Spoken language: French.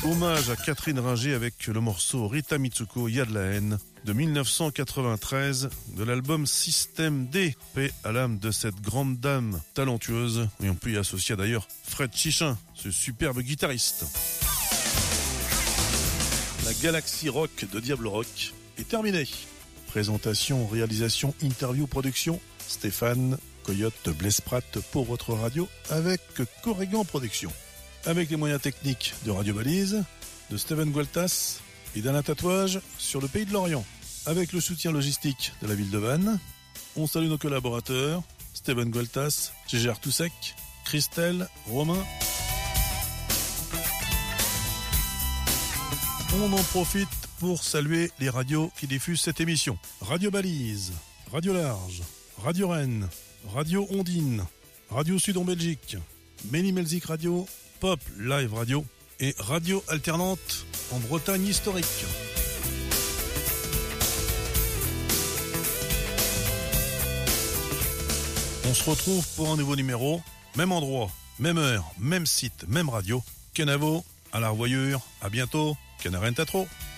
Hommage à Catherine Ringer avec le morceau Rita Mitsuko, Y'a de la haine, de 1993, de l'album Système D. Paix à l'âme de cette grande dame talentueuse. Et on peut y associer d'ailleurs Fred Chichin, ce superbe guitariste. La galaxie rock de Diablo Rock est terminée. Présentation, réalisation, interview, production, Stéphane Coyote Blesprat pour votre radio avec Corrigan Production. Avec les moyens techniques de Radio Balise, de Steven Gualtas et d'Alain Tatouage sur le pays de l'Orient. Avec le soutien logistique de la ville de Vannes, on salue nos collaborateurs, Steven Gualtas, Gégé Artousek, Christelle, Romain. On en profite pour saluer les radios qui diffusent cette émission. Radio Balise, Radio Large, Radio Rennes, Radio Ondine, Radio Sud en Belgique, Méni-Melzik Radio, Pop Live Radio et Radio Alternante en Bretagne historique. On se retrouve pour un nouveau numéro, même endroit, même heure, même site, même radio. Kenavo, à la revoyure, à bientôt, Kenaren Tatro.